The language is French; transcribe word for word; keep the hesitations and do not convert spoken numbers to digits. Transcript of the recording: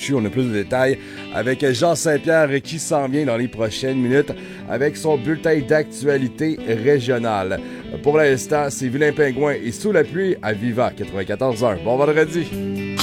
Michu. On a plus de détails avec Jean Saint-Pierre qui s'en vient dans les prochaines minutes avec son bulletin d'actualité régionale. Pour l'instant, c'est Vilain Pingouin et Sous la pluie à Viva quatre-vingt-quatorze heures. Bon vendredi!